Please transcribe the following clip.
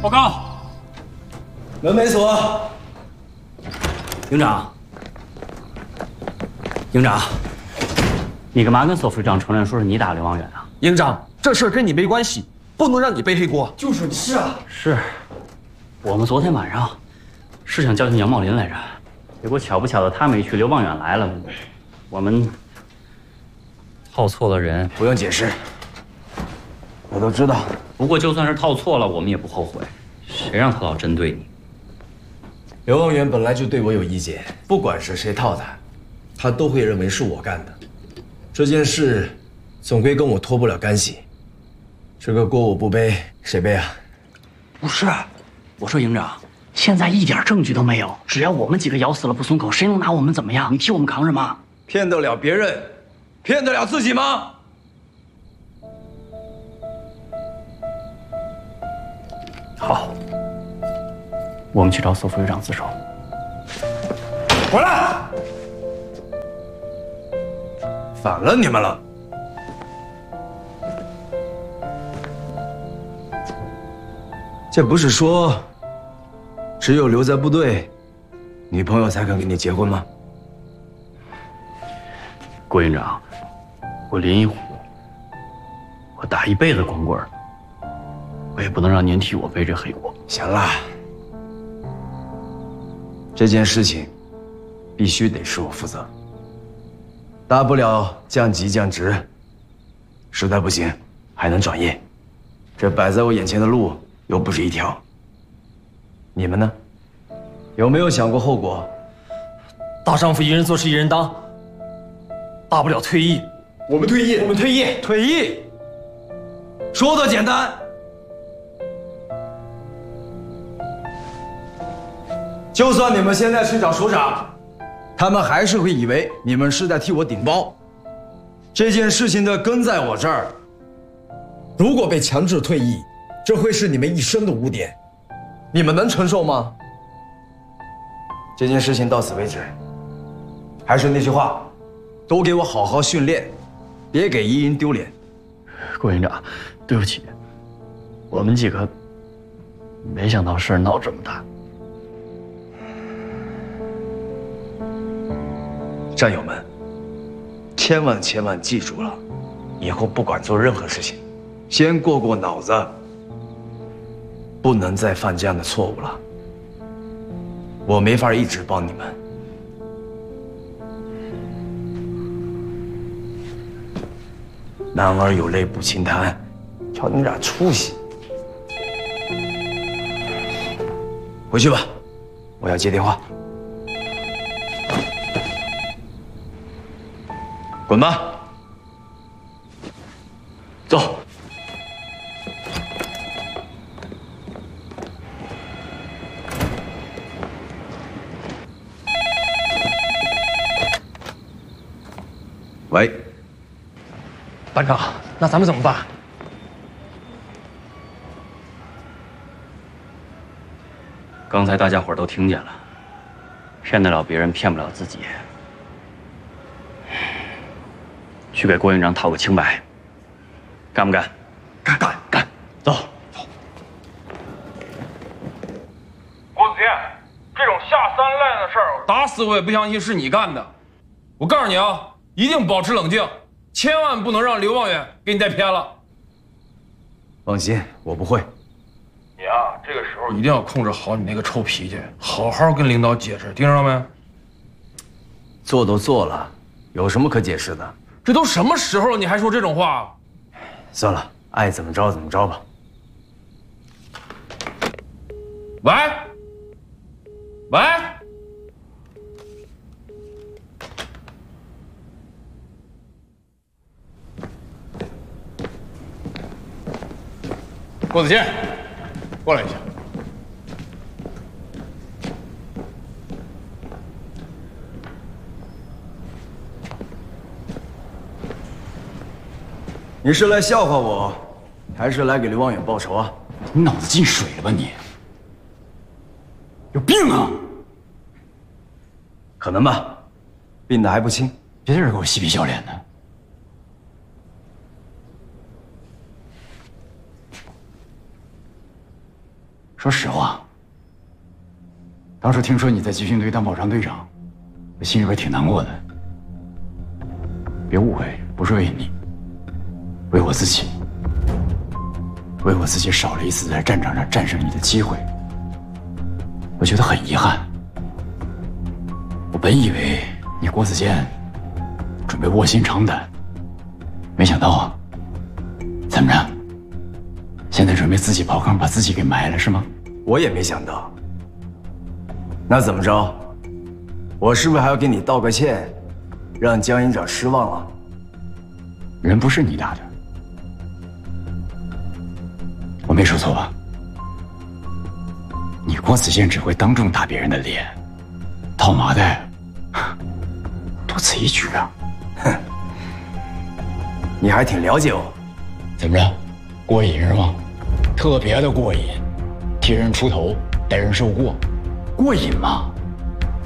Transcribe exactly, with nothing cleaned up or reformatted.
报告， 门没锁。 营长，营长，你干嘛跟索副长承认说是你打刘望远啊？ 营长，这事儿跟你没关系，不能让你背黑锅。 就是是啊， 是，我们昨天晚上是想教训杨茂林来着，结果巧不巧的他没去，刘望远来了，我们套错了人。 不用解释，我都知道。 不过就算是套错了，我们也不后悔。谁让他老针对你？ 刘望远本来就对我有意见，不管是谁套他，他都会认为是我干的。这件事总归跟我脱不了干系，这个锅我不背，谁背啊？ 不是，我说营长，现在一点证据都没有，只要我们几个咬死了不松口，谁能拿我们怎么样？你替我们扛着吗？ 骗得了别人，骗得了自己吗？ 好，我们去找索副队长自首。 回来！反了你们了！这不是说只有留在部队，女朋友才肯跟你结婚吗？ 郭营长，我林一虎，我打一辈子光棍儿，我也不能让您替我背这黑锅。 行了，这件事情必须得是我负责，大不了降级降职，实在不行还能转业。这摆在我眼前的路又不是一条。你们呢？有没有想过后果？ 大丈夫一人做事一人当，大不了退役。 我们退役， 我们退役， 退役，说的简单。就算你们现在去找首长，他们还是会以为你们是在替我顶包。这件事情的根在我这儿。如果被强制退役，这会是你们一生的污点，你们能承受吗？这件事情到此为止。还是那句话，都给我好好训练，别给依云丢脸。 郭营长，对不起，我们几个没想到事儿闹这么大。 战友们，千万千万记住了，以后不管做任何事情，先过过脑子，不能再犯这样的错误了。我没法一直帮你们。男儿有泪不轻弹，瞧你们俩出息。回去吧，我要接电话。滚吧，走。喂， 班长，那咱们怎么办？ 刚才大家伙都听见了，骗得了别人，骗不了自己。去给郭营长讨个清白，干不干？ 干干干， 走。 郭子健，这种下三滥的事儿，打死我也不相信是你干的。我告诉你啊，一定保持冷静，千万不能让刘望远给你带偏了。 放心，我不会。 你啊，这个时候一定要控制好你那个臭脾气，好好跟领导解释，听着没？ 做都做了，有什么可解释的？ 这都什么时候了，你还说这种话？ 算了，爱怎么着怎么着吧。 喂，喂，郭子健，过来一下。 你是来笑话我，还是来给刘望远报仇啊？ 你脑子进水了吧你？有病啊！ 可能吧，病得还不轻。 别在这给我嬉皮笑脸的。 说说实话，当时听说你在集训队当保障队长，我心里边挺难过的。别误会，不是为你，为我自己，为我自己少了一次在战场上战胜你的机会，我觉得很遗憾。我本以为你郭子健准备卧薪尝胆，没想到啊，怎么着？现在准备自己刨坑，把自己给埋了是吗？ 我也没想到。那怎么着？我是不是还要给你道个歉，让江营长失望了？ 人不是你打的，我没说错吧？你郭子健只会当众打别人的脸，套麻袋，多此一举啊！ 哼，你还挺了解我。 怎么着？过瘾是吗？特别的过瘾，替人出头，带人受过，过瘾吗？